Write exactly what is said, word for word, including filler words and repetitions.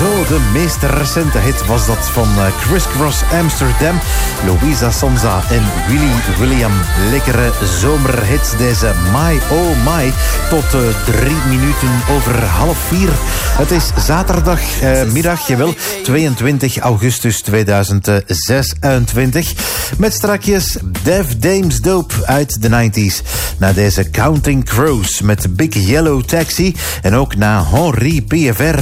Zo, de meest recente hit was dat van Criss Cross Amsterdam, Louisa Sonza en Willy William. Lekkere zomerhits, deze My Oh My, tot uh, drie minuten over half vier. Het is zaterdagmiddag, uh, jawel, tweeëntwintig augustus tweeduizend zesentwintig. Met strakjes Def Dames Dope uit de nineties. Na deze Counting Crows met Big Yellow Taxi en ook na Henri P F R